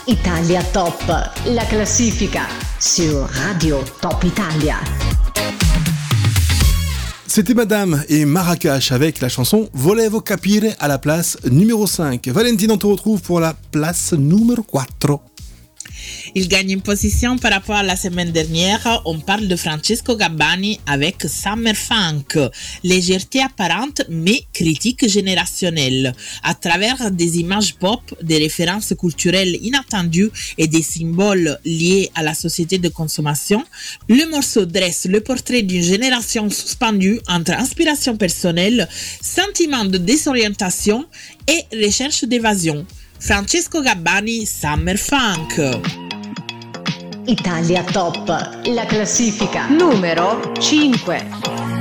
Italia Top, la classifica sur Radio Top Italia. C'était Madame et Marrakech avec la chanson Volevo capire à la place numéro 5. Valentine, on te retrouve pour la place numéro 4. Il gagne une position par rapport à la semaine dernière. On parle de Francesco Gabbani avec Summer Funk. Légèreté apparente mais critique générationnelle. À travers des images pop, des références culturelles inattendues et des symboles liés à la société de consommation, le morceau dresse le portrait d'une génération suspendue entre inspiration personnelle, sentiment de désorientation et recherche d'évasion. Francesco Gabbani, Summer Funk. Italia Top, la classifica numero 5.